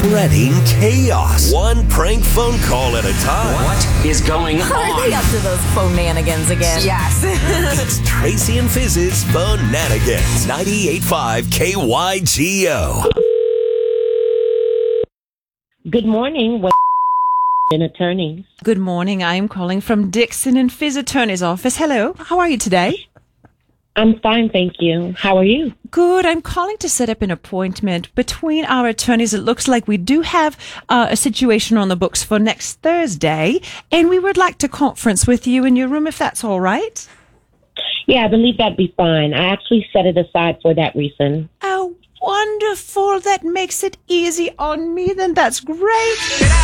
spreading chaos. One prank phone call at a time. What is going Are on? they up to those phonanigans again? Yes. It's Tracy and Fizz's Phonanigans. 98.5 KYGO. Good morning, in attorneys. Good morning. I am calling from Dixon and Fizz Attorney's office. Hello. How are you today? I'm fine, thank you. How are you? Good. I'm calling to set up an appointment between our attorneys. It looks like we do have a situation on the books for next Thursday, and we would like to conference with you in your room if that's all right. Yeah, I believe that'd be fine. I actually set it aside for that reason. Oh, wonderful. That makes it easy on me. Then that's great.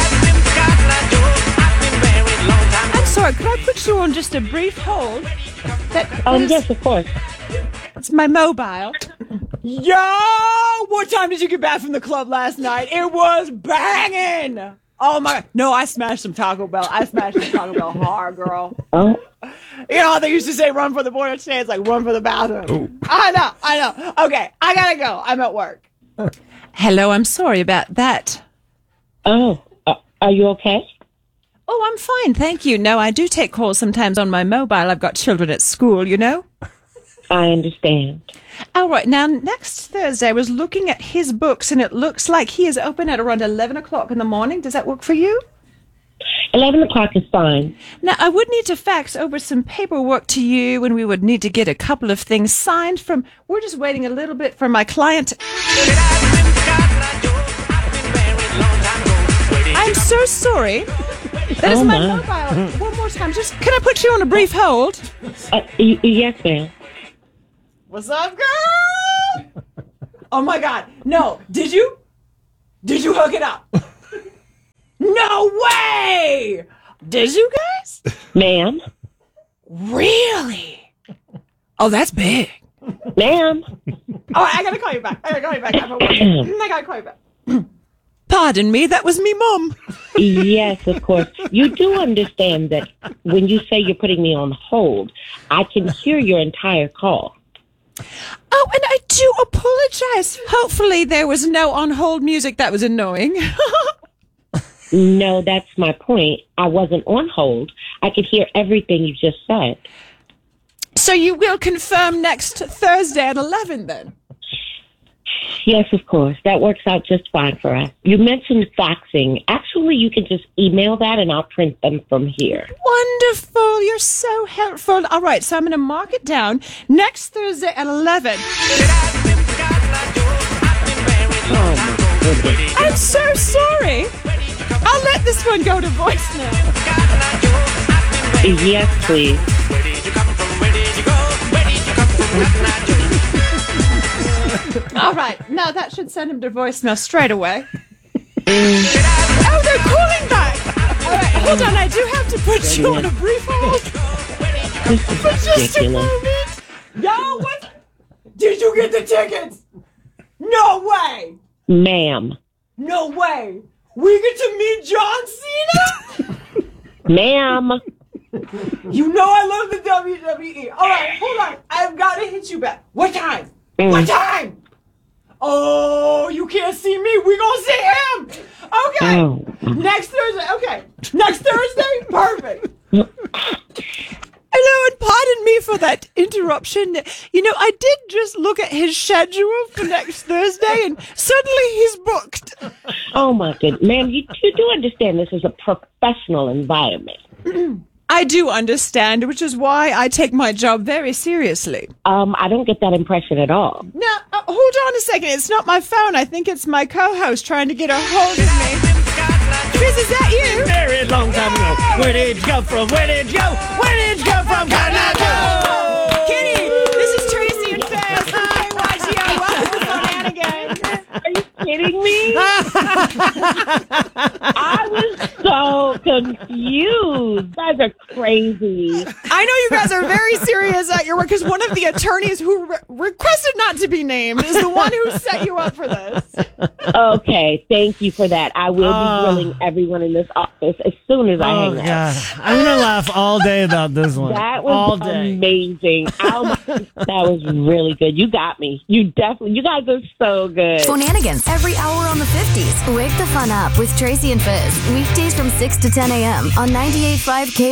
I'm sorry. Could I put you on just a brief hold? Yes, of course. It's my mobile. Yo! What time did you get back from the club last night? It was banging! Oh my... No, I smashed some Taco Bell. I smashed some Taco Bell hard, girl. Oh. You know, they used to say run for the border. Today it's like run for the bathroom. Ooh. I know. Okay, I gotta go. I'm at work. Hello, I'm sorry about that. Oh, are you okay? Oh, I'm fine, thank you. No, I do take calls sometimes on my mobile. I've got children at school, you know? I understand. All right, now, next Thursday, I was looking at his books, and it looks like he is open at around 11 o'clock in the morning. Does that work for you? 11 o'clock is fine. Now, I would need to fax over some paperwork to you, and we would need to get a couple of things signed from... We're just waiting a little bit for my client. I'm so sorry. That is my mobile. One more time. Just can I put you on a brief hold? Yes, ma'am. What's up, girl? Oh my God. No. Did you hook it up? No way. Did you guys? Ma'am. Really? Oh, that's big. Ma'am. Oh, I gotta call you back. I'm at work. I gotta call you back. Pardon me, that was me, Mom. Yes, of course. You do understand that when you say you're putting me on hold, I can hear your entire call. Oh, and I do apologize. Hopefully there was no on-hold music that was annoying. No, that's my point. I wasn't on hold. I could hear everything you just said. So you will confirm next Thursday at 11 then? Yes, of course. That works out just fine for us. You mentioned faxing. Actually, you can just email that and I'll print them from here. Wonderful. You're so helpful. All right, so I'm going to mark it down next Thursday at 11. Oh, my goodness. I'm so sorry. I'll let this one go to voicemail. Yes, please. All right. Now that should send him to voicemail straight away. Oh, they're calling back. All right, hold on. I do have to put you on a brief hold. For just a moment. Yo, what? Did you get the tickets? No way. Ma'am. No way. We get to meet John Cena? Ma'am. You know I love the WWE. All right, hold on. I've got to hit you back. What time? What time? Oh, you can't see me. We gonna see him. Okay. Oh. Next Thursday. Okay. Next Thursday? Perfect. Hello, and pardon me for that interruption. You know, I did just look at his schedule for next Thursday, and suddenly he's booked. Oh, my goodness. Ma'am, you do understand this is a professional environment. I do understand, which is why I take my job very seriously. I don't get that impression at all. Now, hold on a second. It's not my phone. I think it's my co-host trying to get a hold of me. Chris, is that you? Very long time ago. Where did you come from? Where did you go? Where did you come from? Kitty, this is Tracy and Faz. Hi, YGO. Welcome to Phonanigans. Are you kidding me? I was so confused. You guys are crazy. I know you guys are very serious at your work. because one of the attorneys who requested not to be named is the one who set you up for this. Okay, thank you for that. I will be grilling everyone in this office as soon as I hang up. God. I'm going to laugh all day about this one. That was all day. amazing. That was really good. You got me. You guys are so good. Phonanigans every hour on the 50s. Wake the fun up with Tracy and Fizz. Weekdays from 6 to 10 a.m. on 98.5 K.